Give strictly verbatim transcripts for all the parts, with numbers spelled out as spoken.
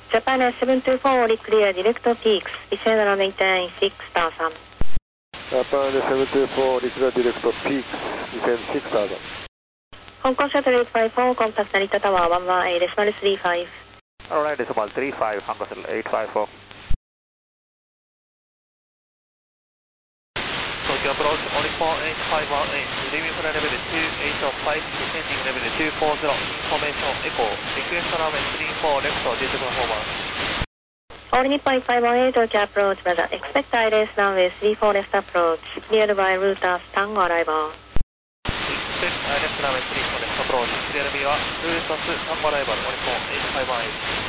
Japan S seven two four, clear direct peaks, descend and maintain six thousand. Japan S seven two four, clear direct peaks, descend six thousand. Hong Kong Shuttle eight five four, contact Narita Tower one one eight decimal three five. Alright, decimal three five, Hong Kong Shuttle eight five four. Tokyo approach, Oricon eight five one eight, leaving for level two eight five, descending level two four zero, information echo, request runway three four left, disable forward. All Nippon eight five one eight, Tokyo approach, weather, expect I L S runway three four left approach, cleared by router Tango arrival. Expect I L S runway three four left approach, clear via router Tango arrival, Oricon eight five one eight.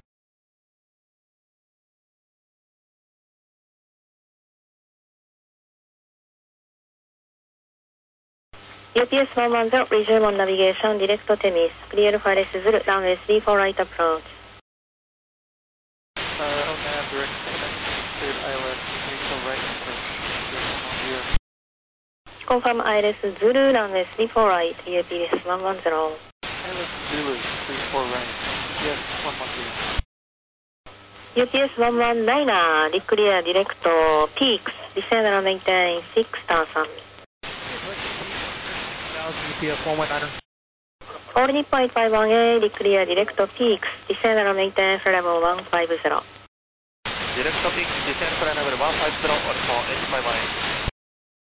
U P S one one zero, resume on navigation, direct to Temis, clear for L S Zulu, runway three four right approach. Uh, okay, I'm direct, cleared I L S three four right approach, here. Confirm I L S Zulu, runway three four right, U P S one one zero. I L S Zulu, three four right, yes, one one zero. U P S one one nine, clear direct to peaks, descend and maintain six thousand. U P S one one nine. All Nippon eight five one eight, clear direct to peaks, descend and maintain flight level one five zero. Direct to peaks, descend flight level one five zero, Oricon eight five one eight.